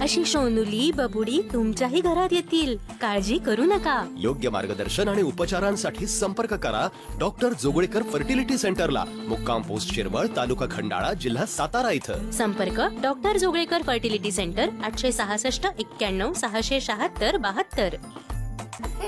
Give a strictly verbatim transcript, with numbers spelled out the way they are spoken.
अशी सोनुली बबुडी तुमच्याही घरात येतील. काळजी करू नका. योग्य मार्गदर्शन आणि उपचारांसाठी संपर्क करा डॉक्टर जोगळेकर फर्टिलिटी सेंटरला, मुक्काम पोस्ट शिरवळ, तालुका खंडाळा, जिल्हा सातारा इथं. संपर्क डॉक्टर जोगळेकर फर्टिलिटी सेंटर, आठशे सहासष्ट एक्क्याण्णव सहाशे शहात्तर बहात्तर.